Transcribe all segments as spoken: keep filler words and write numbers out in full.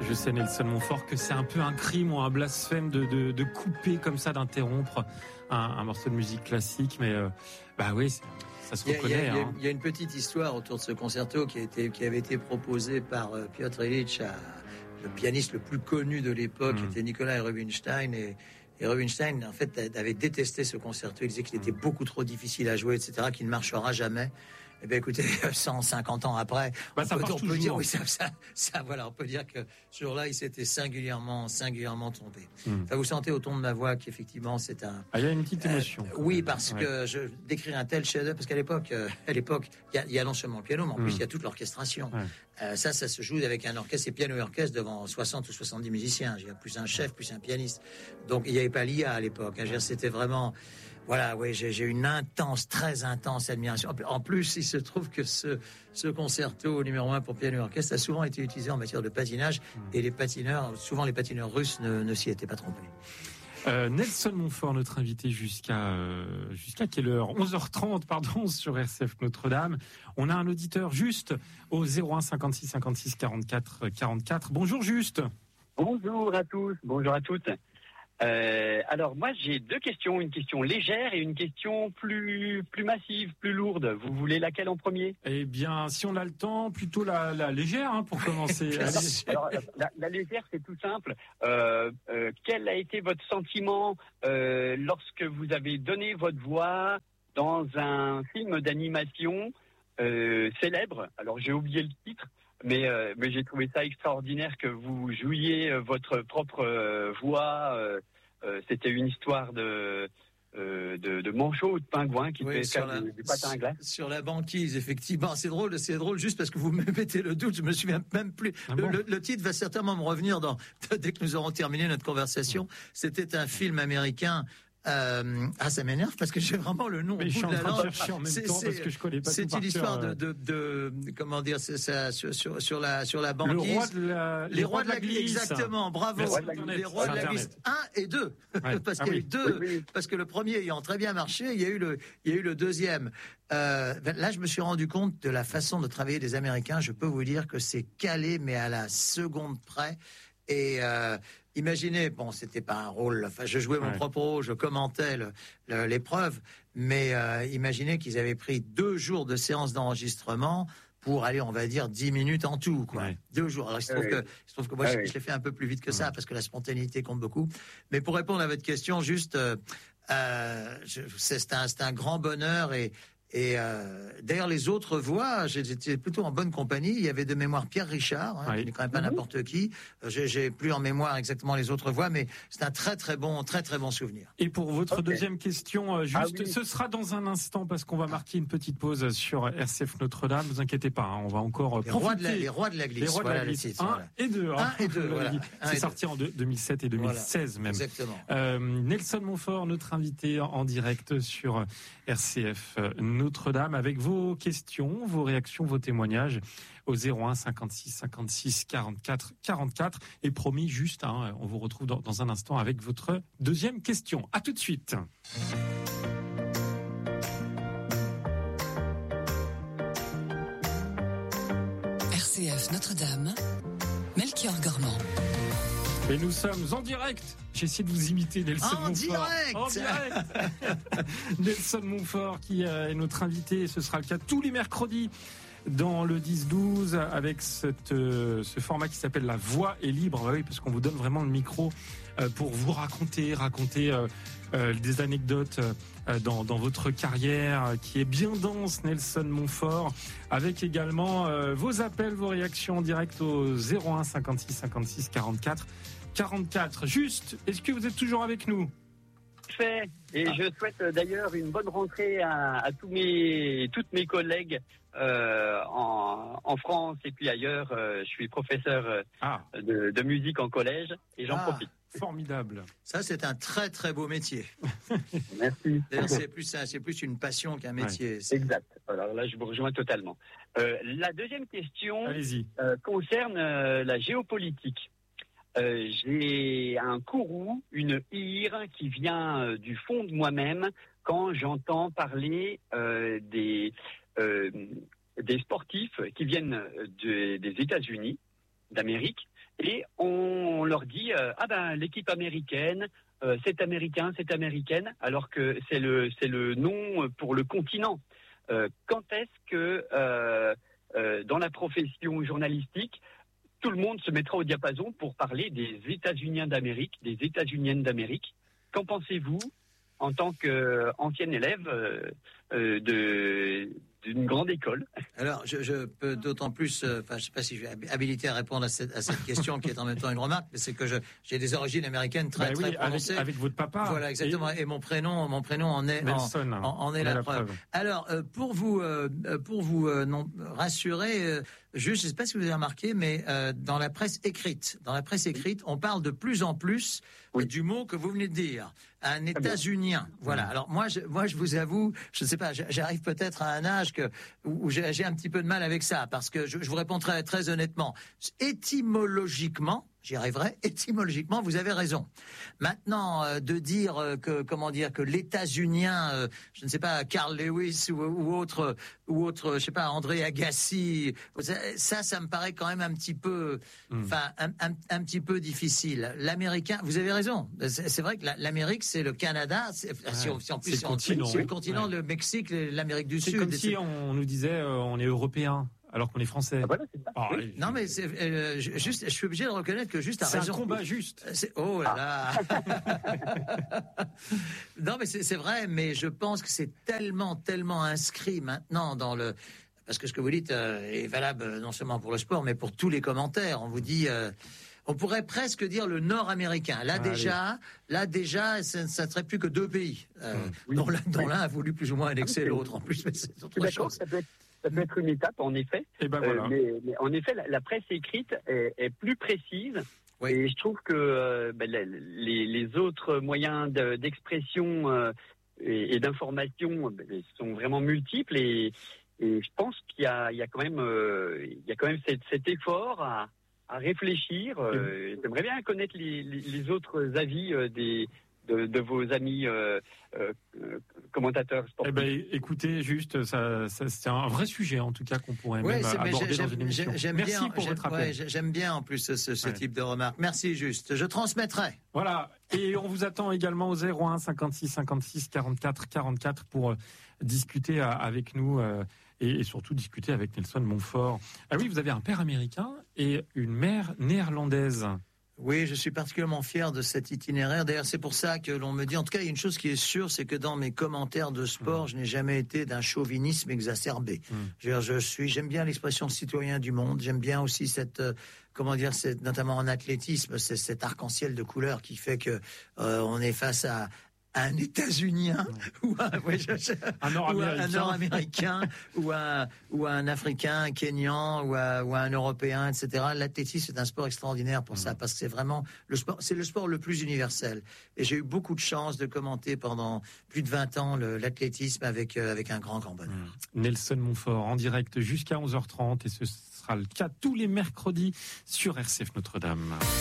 Je sais, Nelson Montfort, que c'est un peu un crime ou un blasphème de, de, de couper comme ça, d'interrompre un, un morceau de musique classique, mais euh, bah oui, ça se reconnaît. Il y, a, il, y a, hein. il y a une petite histoire autour de ce concerto qui, a été, qui avait été proposé par euh, Piotr Ilyich, à, le pianiste le plus connu de l'époque, mmh. était Nikolai Rubinstein, et, et Rubinstein, en fait, avait détesté ce concerto. Il disait qu'il était beaucoup trop difficile à jouer, et cetera, qu'il ne marchera jamais. Eh bien, écoutez, cent cinquante ans après, bah, on, ça peut, on peut dire, oui, ça, ça, ça, voilà, on peut dire que ce jour-là, il s'était singulièrement, singulièrement trompé. Mm. Enfin, vous sentez au ton de ma voix qu'effectivement, c'est un. Ah, il y a une petite émotion. Euh, oui, parce ouais. que je décrire un tel chef-d'œuvre, parce qu'à l'époque, euh, à l'époque, il y a, il y a non seulement le piano, mais en mm. plus il y a toute l'orchestration. Ouais. Euh, ça, ça se joue avec un orchestre, et piano et orchestre devant soixante ou soixante-dix musiciens. Il y a plus un chef, plus un pianiste. Donc, il n'y avait pas l'I A à l'époque. Hein, c'était vraiment. Voilà, oui, j'ai, j'ai une intense, très intense admiration. En plus, il se trouve que ce, ce concerto numéro un pour piano et orchestre a souvent été utilisé en matière de patinage, mmh. et les patineurs, souvent les patineurs russes ne, ne s'y étaient pas trompés. Euh, Nelson Montfort, notre invité jusqu'à euh, jusqu'à quelle heure ? onze heures trente, pardon, sur R C F Notre-Dame. On a un auditeur juste au zéro un cinquante-six cinquante-six quarante-quatre quarante-quatre. Bonjour Juste. Bonjour à tous, bonjour à toutes. Euh, alors moi j'ai deux questions, une question légère et une question plus plus massive, plus lourde. Vous voulez laquelle en premier ? Eh bien, si on a le temps, plutôt la, la légère hein, pour commencer. alors, alors, la, la légère c'est tout simple. Euh, euh, quel a été votre sentiment euh, lorsque vous avez donné votre voix dans un film d'animation euh, célèbre ? Alors j'ai oublié le titre. Mais, euh, mais j'ai trouvé ça extraordinaire que vous jouiez euh, votre propre euh, voix. Euh, euh, c'était une histoire de, euh, de, de manchot ou de pingouin qui oui, fait faire la, du, du patin à glace. Sur la banquise, effectivement. C'est drôle, c'est drôle juste parce que vous me mettez le doute. Je me souviens même plus. Ah bon le, le, le titre va certainement me revenir dans, dès que nous aurons terminé notre conversation. C'était un film américain. Euh, ah, ça m'énerve parce que j'ai vraiment le nom. Mais au je bout suis en de la train langue. de chercher en même c'est, temps c'est, parce que je connais pas c'est tout une histoire par de, de, de, comment dire, c'est ça, sur, sur, sur la, sur la banquise. Le roi de la, les, les rois de la glisse. Exactement, bravo. Les rois de la glisse, les rois de la glisse un et deux. Ouais. parce ah qu'il y a oui. eu deux, oui, oui. parce que le premier ayant très bien marché, il y a eu le, il y a eu le deuxième. Euh, là, je me suis rendu compte de la façon de travailler des Américains. Je peux vous dire que c'est calé, mais à la seconde près. Et euh, imaginez, bon, c'était pas un rôle. Enfin, je jouais mon ouais. propre rôle, je commentais le, le, l'épreuve, mais euh, imaginez qu'ils avaient pris deux jours de séance d'enregistrement pour aller, on va dire, dix minutes en tout, quoi. Ouais. Deux jours. Alors, il se trouve ouais. que, il se trouve que moi, ouais. je, je l'ai fait un peu plus vite que ça, parce que la spontanéité compte beaucoup. Mais pour répondre à votre question, juste, euh, euh, je, c'est, c'est un, c'est un grand bonheur et. Et euh, d'ailleurs, les autres voix, j'étais plutôt en bonne compagnie. Il y avait de mémoire Pierre Richard, hein, oui. qui n'est quand même pas mmh. n'importe qui. J'ai, j'ai plus en mémoire exactement les autres voix, mais c'est un très très bon, très très bon souvenir. Et pour votre okay. deuxième question, juste, ah oui. ce sera dans un instant parce qu'on va marquer une petite pause sur R C F Notre-Dame. Ne vous inquiétez pas, hein, on va encore les profiter. Rois de la, les rois de la glisse. Les rois de voilà, la glisse. Un voilà. et deux. Un hein, et deux. Voilà. C'est sorti en deux mille sept et deux mille seize voilà. même. Exactement. Euh, Nelson Montfort, notre invité en direct sur R C F Notre-Dame avec vos questions, vos réactions, vos témoignages au zéro un cinquante-six cinquante-six quarante-quatre quarante-quatre. Et promis, juste, hein, on vous retrouve dans, dans un instant avec votre deuxième question. À tout de suite. R C F Notre-Dame, Melchior Gormand. Et nous sommes en direct. J'ai essayé de vous imiter, Nelson en Montfort. Direct en direct Nelson Montfort qui est notre invité. Ce sera le cas tous les mercredis dans le dix douze avec cette, euh, ce format qui s'appelle La Voix est libre. Bah oui, parce qu'on vous donne vraiment le micro euh, pour vous raconter, raconter euh, euh, des anecdotes euh, dans, dans votre carrière euh, qui est bien dense, Nelson Montfort, avec également euh, vos appels, vos réactions en direct au zéro un cinquante-six cinquante-six quarante-quatre quarante-quatre. Juste, est-ce que vous êtes toujours avec nous ? Fait. Et ah. je souhaite d'ailleurs une bonne rentrée à, à tous mes, toutes mes collègues euh, en, en France et puis ailleurs. Euh, je suis professeur euh, ah. de, de musique en collège et j'en ah. profite. Formidable. Ça, c'est un très très beau métier. Merci. D'ailleurs, c'est plus ça, c'est plus une passion qu'un métier. Ouais. Exact. Alors là, je vous rejoins totalement. Euh, la deuxième question euh, concerne euh, la géopolitique. Euh, j'ai un courroux, une ire qui vient euh, du fond de moi-même quand j'entends parler euh, des euh, des sportifs qui viennent de, des États-Unis d'Amérique, et on leur dit euh, ah ben l'équipe américaine, euh, c'est américain, c'est américaine, alors que c'est le c'est le nom pour le continent. Euh, quand est-ce que euh, euh, dans la profession journalistique, tout le monde se mettra au diapason pour parler des États-Uniens d'Amérique, des États-Uniennes d'Amérique? Qu'en pensez-vous en tant qu'ancienne élève euh, euh, de d'une grande école? Alors, je, je peux d'autant plus, enfin, euh, je ne sais pas si je suis habilité à répondre à cette, à cette question qui est en même temps une remarque, mais c'est que je, j'ai des origines américaines très, ben très oui, prononcées. Avec, avec votre papa. Voilà, exactement. Et, et mon prénom, mon prénom en est, Nelson, en, en, en est la, la preuve. preuve. Alors, euh, pour vous, euh, pour vous euh, non, rassurer, euh, juste, je ne sais pas si vous avez remarqué, mais euh, dans la presse écrite, dans la presse écrite, on parle de plus en plus oui. du mot que vous venez de dire, un États-Unien. Voilà. Alors moi, je, moi, je vous avoue, je ne sais pas, j'arrive peut-être à un âge que où j'ai, j'ai un petit peu de mal avec ça, parce que je, je vous réponds très, très honnêtement. Étymologiquement, j'y arriverai. Étymologiquement, vous avez raison. Maintenant, euh, de dire euh, que, comment dire, que l'États-Unien, euh, je ne sais pas, Carl Lewis ou, ou autre, ou autre, je sais pas, André Agassi, ça, ça me paraît quand même un petit peu, enfin, mm. un, un, un petit peu difficile. L'américain, vous avez raison. C'est, c'est vrai que la, l'Amérique, c'est le Canada. C'est, ouais, si on, si en plus, c'est, c'est, le, continent, c'est oui. le continent, ouais. Le Mexique, l'Amérique du c'est Sud. C'est comme si on nous disait, euh, on est européen. Alors qu'on est français. Ah voilà, c'est ça. Oh, oui. Non, mais c'est, euh, juste, je suis obligé de reconnaître que juste à c'est raison. C'est un combat juste. C'est, oh là là. Non, mais c'est, c'est vrai, mais je pense que c'est tellement, tellement inscrit maintenant dans le. Parce que ce que vous dites euh, est valable non seulement pour le sport, mais pour tous les commentaires. On vous dit. Euh, On pourrait presque dire le Nord-américain. Là ah, déjà, allez. là déjà, ça ne serait plus que deux pays, euh, mmh. oui. dont, l'un, dont l'un a voulu plus ou moins annexer ah, l'autre. En plus, mais c'est autre D'accord, chose. Ça peut être, ça peut être une étape, en effet. Et ben voilà. euh, mais, mais en effet, la, la presse écrite est, est plus précise. Oui. Et je trouve que euh, ben, les, les autres moyens de, d'expression euh, et, et d'information ben, sont vraiment multiples. Et, et je pense qu'il y a, il y a quand même, euh, il y a quand même cet, cet effort à à réfléchir. Euh, j'aimerais bien connaître les, les, les autres avis euh, des, de, de vos amis euh, euh, commentateurs sportifs. Eh ben, écoutez, juste, ça, ça, c'est un vrai sujet en tout cas qu'on pourrait ouais, même aborder dans une émission. J'aime Merci bien, pour j'aime, votre appel. Ouais, j'aime bien en plus ce, ce ouais. type de remarques. Merci juste. Je transmettrai. Voilà. Et on vous attend également au zéro un cinquante-six cinquante-six quarante-quatre quarante-quatre pour euh, discuter à, avec nous. Euh, Et, et surtout discuter avec Nelson Montfort. Ah oui, vous avez un père américain et une mère néerlandaise. Oui, je suis particulièrement fier de cet itinéraire. D'ailleurs, c'est pour ça que l'on me dit, en tout cas, il y a une chose qui est sûre, c'est que dans mes commentaires de sport, mmh. je n'ai jamais été d'un chauvinisme exacerbé. Mmh. Je, veux dire, je suis, j'aime bien l'expression citoyen du monde. J'aime bien aussi cette, euh, comment dire, cette, notamment en athlétisme, c'est cet arc-en-ciel de couleurs qui fait que euh, on est face à un États-Unien mmh. ou un, ouais, je, je, un Nord-américain, ou un, Nord-américain ou, un, ou un Africain, un Kényan ou un, ou un Européen, et cetera. L'athlétisme c'est un sport extraordinaire pour mmh. ça parce que c'est vraiment le sport, c'est le sport le plus universel. Et j'ai eu beaucoup de chance de commenter pendant plus de vingt ans le, l'athlétisme avec euh, avec un grand grand bonheur. Mmh. Nelson Montfort en direct jusqu'à onze heures trente et ce sera le cas tous les mercredis sur R C F Notre-Dame.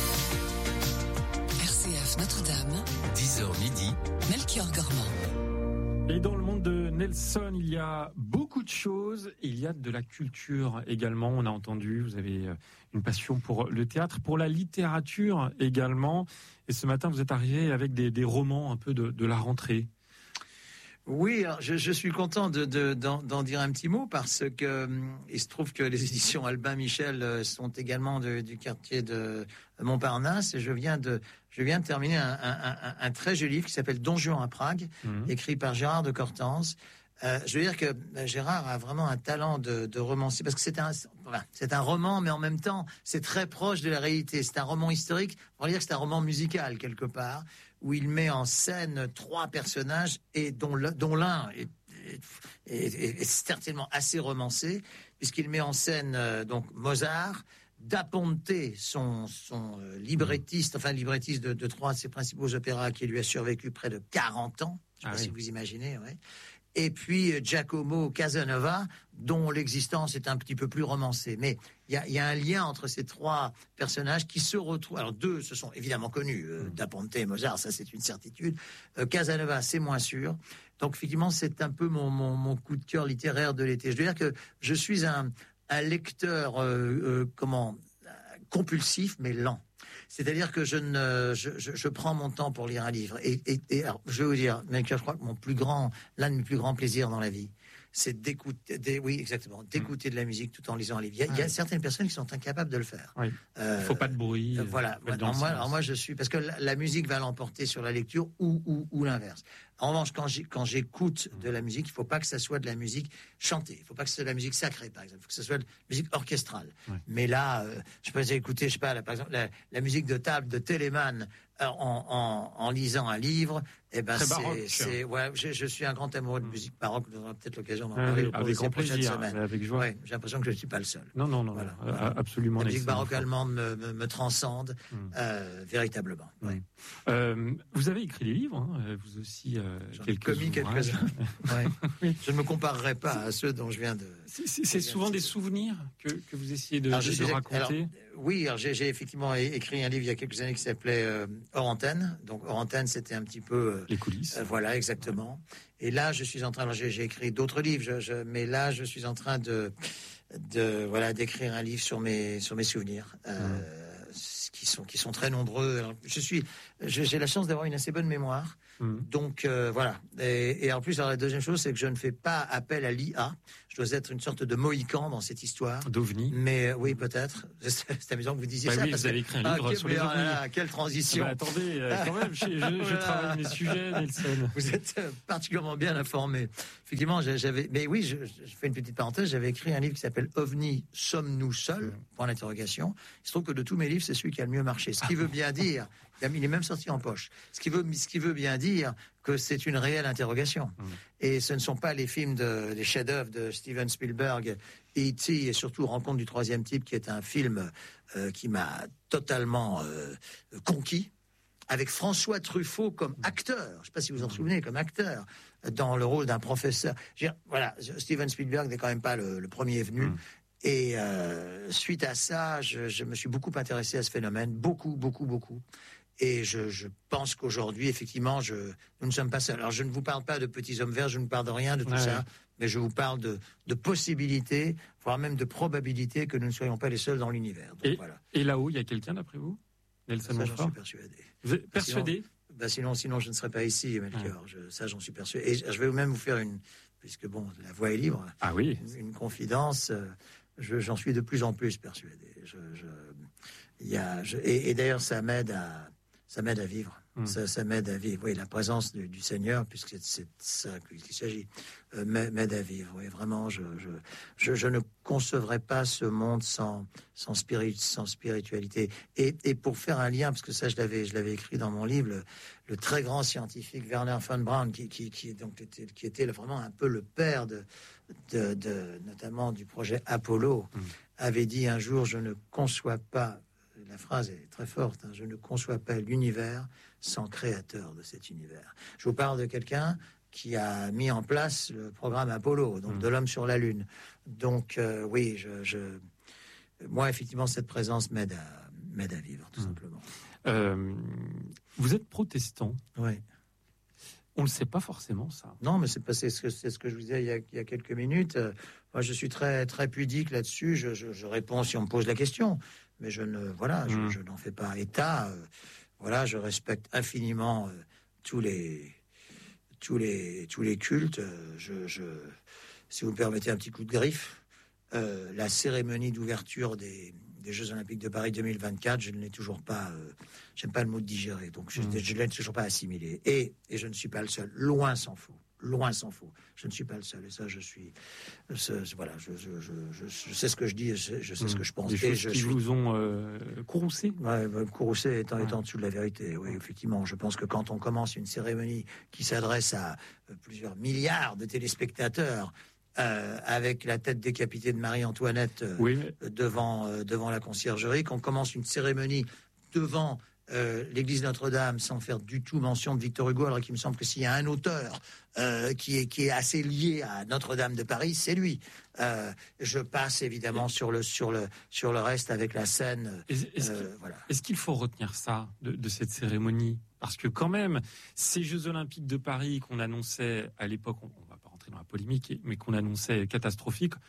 R C F Notre-Dame, dix heures midi, Melchior Gormand. Et dans le monde de Nelson, il y a beaucoup de choses. Il y a de la culture également. On a entendu, vous avez une passion pour le théâtre, pour la littérature également. Et ce matin, vous êtes arrivé avec des, des romans un peu de, de la rentrée. Oui, alors je, je suis content de, de, d'en, d'en dire un petit mot parce que il se trouve que les éditions Albin Michel sont également de, du quartier de Montparnasse et je viens de, je viens de terminer un, un, un, un très joli livre qui s'appelle Don Juan à Prague, mmh. écrit par Gérard de Cortance. Euh, je veux dire que Gérard a vraiment un talent de, de romancier parce que c'est un, voilà, c'est un roman, mais en même temps, c'est très proche de la réalité. C'est un roman historique. On va dire que c'est un roman musical quelque part, où il met en scène trois personnages et dont, le, dont l'un est, est, est, est certainement assez romancé, puisqu'il met en scène euh, donc Mozart, Da Ponte, son, son euh, librettiste, enfin librettiste de, de trois de ses principaux opéras, qui lui a survécu près de quarante ans. Je ne sais ah pas oui. si vous imaginez, ouais. Et puis Giacomo Casanova, dont l'existence est un petit peu plus romancée. Mais il y, y a un lien entre ces trois personnages qui se retrouvent. Alors deux, se sont évidemment connus, euh, Da Ponte et Mozart, ça c'est une certitude. Euh, Casanova, c'est moins sûr. Donc effectivement, c'est un peu mon, mon, mon coup de cœur littéraire de l'été. Je veux dire que je suis un, un lecteur, euh, euh, comment... compulsif mais lent. C'est-à-dire que je ne, je, je, je prends mon temps pour lire un livre. Et, et, et alors, je vais vous dire, Melchior, je crois que mon plus grand, l'un de mes plus grands plaisirs dans la vie, c'est d'écouter, des, oui, exactement, d'écouter de la musique tout en lisant un livre. Il y a, il y a certaines personnes qui sont incapables de le faire. Oui. Euh, il ne faut pas de bruit. Euh, voilà. Alors moi, alors moi, je suis parce que la, la musique va l'emporter sur la lecture ou, ou, ou l'inverse. En revanche, quand, j'ai, quand j'écoute de la musique, il ne faut pas que ça soit de la musique chantée. Il ne faut pas que ce soit de la musique sacrée, par exemple. Il faut que ce soit de la musique orchestrale. Oui. Mais là, euh, je peux écouter, je sais pas, là, par exemple, la, la musique de table de Telemann en, en, en lisant un livre. Eh ben, Très c'est, baroque. c'est, ouais, je, je suis un grand amoureux de musique baroque. On aura peut-être l'occasion d'en ah, parler oui, au cours avec de ces prochaines plaisir, semaines. Avec joie. Ouais, j'ai l'impression que je ne suis pas le seul. Non, non, non, voilà, non voilà. absolument. La musique baroque allemande me, me, me transcende mm. euh, véritablement. Mm. Ouais. Euh, vous avez écrit des livres, hein, vous aussi. Euh, J'en ai quelques commis quelques-uns. Ouais. Oui. Je ne me comparerai pas à ceux dont je viens de. C'est, c'est, c'est souvent des souvenirs que, que vous essayez de, alors, de, de raconter. Alors, oui, alors j'ai, j'ai effectivement écrit un livre il y a quelques années qui s'appelait euh, Hors Antenne. Donc Hors Antenne, c'était un petit peu euh, les coulisses. Euh, voilà, exactement. Et là, je suis en train. Alors, j'ai, j'ai écrit d'autres livres, je, je, mais là, je suis en train de, de voilà, d'écrire un livre sur mes sur mes souvenirs. Euh, mmh. qui sont qui sont très nombreux. Alors, je suis, j'ai la chance d'avoir une assez bonne mémoire. Mmh. Donc euh, voilà. Et, et en plus, alors, la deuxième chose, c'est que je ne fais pas appel à l'I A. Je dois être une sorte de mohican dans cette histoire. D'ovni. Mais euh, oui, peut-être. C'est, c'est amusant que vous disiez bah ça. Oui, parce vous avez écrit un livre ah, sur les ovnis. Ah, quelle transition. Ah bah, attendez, euh, quand même, je, je, je travaille mes sujets, Nelson. Vous êtes euh, particulièrement bien informé. Effectivement, j'avais. Mais oui, je, je fais une petite parenthèse. J'avais écrit un livre qui s'appelle OVNI, sommes-nous seuls ? Point d'interrogation. Il se trouve que de tous mes livres, c'est celui qui a le mieux marché. Ce qui veut bien dire. Il est même sorti en poche. Ce qui veut, ce qui veut bien dire que c'est une réelle interrogation. Mmh. Et ce ne sont pas les films, de, les chefs-d'œuvre de Steven Spielberg, E T et surtout Rencontre du troisième type, qui est un film euh, qui m'a totalement euh, conquis, avec François Truffaut comme acteur. Je ne sais pas si vous vous en souvenez, comme acteur, dans le rôle d'un professeur. Je veux dire, voilà, Steven Spielberg n'est quand même pas le, le premier venu. Mmh. Et euh, suite à ça, je, je me suis beaucoup intéressé à ce phénomène, beaucoup, beaucoup, beaucoup. Et je, je pense qu'aujourd'hui, effectivement, je, nous ne sommes pas seuls. Alors, je ne vous parle pas de petits hommes verts, je ne parle de rien de tout ouais. ça, mais je vous parle de, de possibilités, voire même de probabilités que nous ne soyons pas les seuls dans l'univers. Donc, et, voilà. Et là-haut, il y a quelqu'un, d'après vous, Nelson Ça, j'en suis persuadé. Vous êtes persuadé sinon, bah sinon, sinon, je ne serais pas ici, Melchior. Ouais. Je, ça, j'en suis persuadé. Et je vais même vous faire une, puisque bon, la voix est libre. Ah oui. Une, une confidence. Je, j'en suis de plus en plus persuadé. Je, je, y a, je, et, et d'ailleurs, ça m'aide à, ça m'aide à vivre. Mmh. Ça, ça m'aide à vivre. Oui, la présence du, du Seigneur, puisque c'est, c'est ça qu'il s'agit, euh, m'aide à vivre. Oui, vraiment, je, je, je, je ne concevrais pas ce monde sans, sans, spirit, sans spiritualité. Et, et pour faire un lien, parce que ça, je l'avais, je l'avais écrit dans mon livre, le, le très grand scientifique Werner von Braun, qui, qui, qui, donc, était, qui était vraiment un peu le père de, de, de notamment du projet Apollo, mmh. avait dit un jour, je ne conçois pas. La phrase est très forte. Hein, je ne conçois pas l'univers sans créateur de cet univers. Je vous parle de quelqu'un qui a mis en place le programme Apollo, donc mmh. de l'homme sur la Lune. Donc euh, oui, je, je, moi effectivement cette présence m'aide à m'aide à vivre tout mmh. simplement. Euh, vous êtes protestant. Oui. On ne le sait pas forcément ça. Non, mais c'est pas c'est ce que c'est ce que je vous disais il y a, il y a quelques minutes. Euh, moi, je suis très très pudique là-dessus. Je, je, je réponds si on me pose la question. Mais je ne, voilà, mmh. je, je n'en fais pas état. Euh, voilà, je respecte infiniment euh, tous les, tous les, tous les cultes. Euh, je, je, si vous me permettez un petit coup de griffe, euh, la cérémonie d'ouverture des, des Jeux Olympiques de Paris deux mille vingt-quatre, je ne l'ai toujours pas. Euh, j'aime pas le mot digérer, donc je, mmh. je ne l'ai toujours pas assimilé. Et, et je ne suis pas le seul. Loin s'en faut. Loin s'en faut. Je ne suis pas le seul. Et ça, je suis. Je, voilà, je, je, je, je, je sais ce que je dis, je, je sais mmh. ce que je pense. Des choses et je qui suis... vous ont euh, courroucé. Ouais, courroucé étant, ouais. étant en dessous de la vérité. Oui, effectivement. Je pense que quand on commence une cérémonie qui s'adresse à euh, plusieurs milliards de téléspectateurs, euh, avec la tête décapitée de Marie-Antoinette euh, oui, mais... devant, euh, devant la conciergerie, qu'on commence une cérémonie devant. Euh, l'église Notre-Dame, sans faire du tout mention de Victor Hugo, alors qu'il me semble que s'il y a un auteur euh, qui, est, qui est assez lié à Notre-Dame de Paris, c'est lui. Euh, je passe évidemment sur le, sur, le, sur le reste avec la scène. Est-ce, est-ce, euh, qu'il, voilà. est-ce qu'il faut retenir ça de, de cette cérémonie ? Parce que quand même, ces Jeux Olympiques de Paris qu'on annonçait à l'époque, on ne va pas rentrer dans la polémique, mais qu'on annonçait catastrophiques,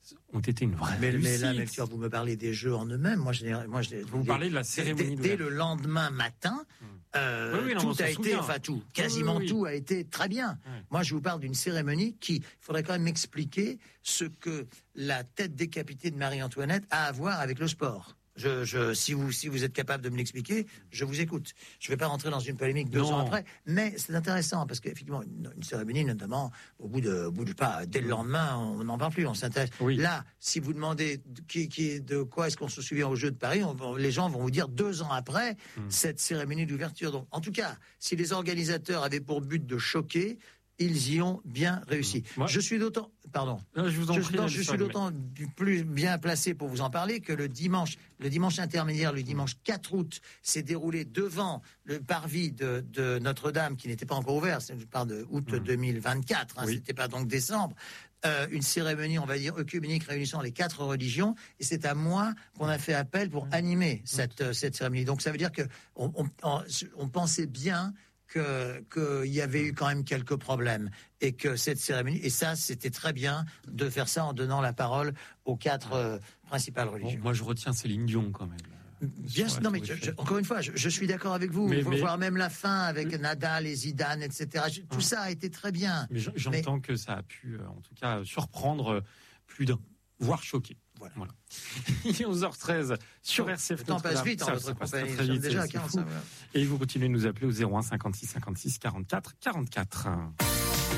ont été une vraie mais, réussite. Mais là, Melchior, vous me parlez des jeux en eux-mêmes. Moi, je, moi, je, vous me parlez de la cérémonie. Dès, dès le lendemain matin, mmh. euh, oui, oui, non, tout a été, souvient. enfin tout, quasiment oui, oui, oui. tout a été très bien. Oui. Moi, je vous parle d'une cérémonie qui, il faudrait quand même m'expliquer ce que la tête décapitée de Marie-Antoinette a à voir avec le sport. Je, je, si vous, si vous êtes capable de me l'expliquer, je vous écoute. Je ne vais pas rentrer dans une polémique deux non. ans après, mais c'est intéressant parce qu'effectivement, une, une cérémonie, notamment au bout de, au bout de pas, dès le lendemain, on n'en parle plus, on s'intéresse. Oui. Là, si vous demandez qui, qui, de quoi est-ce qu'on se souvient aux Jeux de Paris, on, les gens vont vous dire deux ans après hum. cette cérémonie d'ouverture. Donc, en tout cas, si les organisateurs avaient pour but de choquer, ils y ont bien réussi. Moi, je suis d'autant, pardon, non, je, vous en je, prie, non, je suis d'autant mais... plus bien placé pour vous en parler que le dimanche, le dimanche intermédiaire, le dimanche quatre août, s'est déroulé devant le parvis de, de Notre-Dame, qui n'était pas encore ouvert. Je parle de août mmh. deux mille vingt-quatre. Hein, oui. C'était pas donc décembre. Euh, une cérémonie, on va dire, œcuménique réunissant les quatre religions, et c'est à moi qu'on a fait appel pour animer cette, euh, cette cérémonie. Donc ça veut dire que on, on, on, on pensait bien qu'il y avait eu quand même quelques problèmes et que cette cérémonie, et ça c'était très bien de faire ça en donnant la parole aux quatre euh, principales religions. Bon, moi je retiens Céline Dion quand même. Bien, non mais je, je, encore une fois, je, je suis d'accord avec vous. Mais, Faut mais, voir même la fin avec mais, Nadal et Zidane, et cetera. Je, tout hein. ça a été très bien. Mais j'entends mais, que ça a pu, en tout cas, surprendre plus d'un, voire choquer. Voilà. voilà. Il est onze heures treize sur R C F. Le temps passe vite en votre compagnie. Très vite, déjà à quarante-cinq. Et vous continuez de nous appeler au zéro un cinquante-six cinquante-six quarante-quatre quarante-quatre.